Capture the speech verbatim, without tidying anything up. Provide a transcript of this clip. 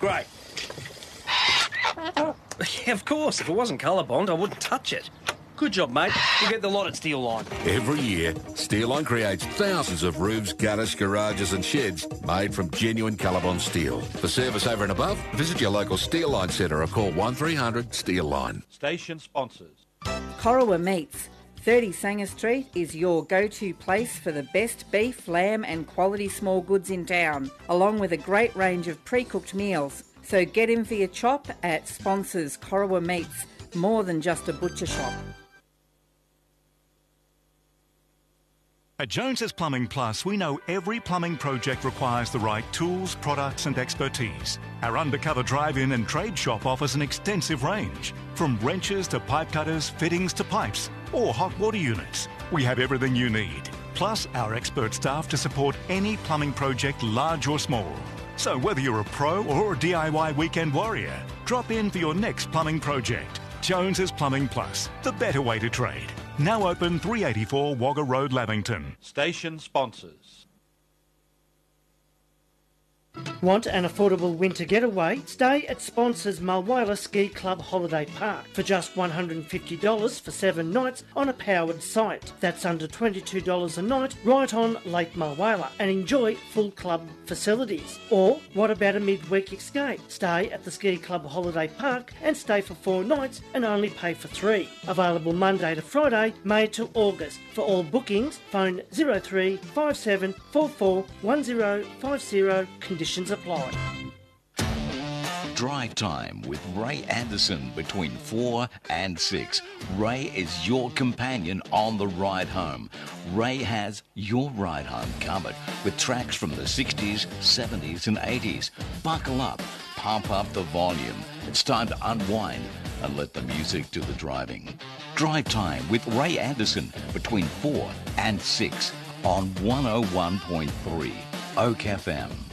Great. Yeah, of course. If it wasn't Colorbond, I wouldn't touch it. Good job, mate. You get the lot at Steel Line. Every year, Steel Line creates thousands of roofs, gutters, garages and sheds made from genuine Colorbond steel. For service over and above, visit your local Steel Line centre or call one three hundred Steel Line. Station sponsors. Corowa Meats. thirty Sanger Street is your go-to place for the best beef, lamb and quality small goods in town, along with a great range of pre-cooked meals. So get in for your chop at sponsors Corowa Meats, more than just a butcher shop. At Jones's Plumbing Plus, we know every plumbing project requires the right tools, products and expertise. Our undercover drive-in and trade shop offers an extensive range, from wrenches to pipe cutters, fittings to pipes, or hot water units. We have everything you need, plus our expert staff to support any plumbing project, large or small. So whether you're a pro or a D I Y weekend warrior, drop in for your next plumbing project. Jones's Plumbing Plus, the better way to trade. Now open three eighty-four Wagga Road, Lavington. Station sponsors. Want an affordable winter getaway? Stay at sponsors Mulwala Ski Club Holiday Park for just one hundred fifty dollars for seven nights on a powered site. That's under twenty-two dollars a night right on Lake Mulwala, and enjoy full club facilities. Or what about a midweek escape? Stay at the Ski Club Holiday Park and stay for four nights and only pay for three. Available Monday to Friday, May to August. For all bookings, phone zero three five seven four four one zero five zero. Conditions apply. Drive time with Ray Anderson between four and six. Ray is your companion on the ride home. Ray has your ride home covered with tracks from the sixties, seventies and eighties. Buckle up, pump up the volume. It's time to unwind and let the music do the driving. Drive time with Ray Anderson between four and six on one oh one point three Oak F M.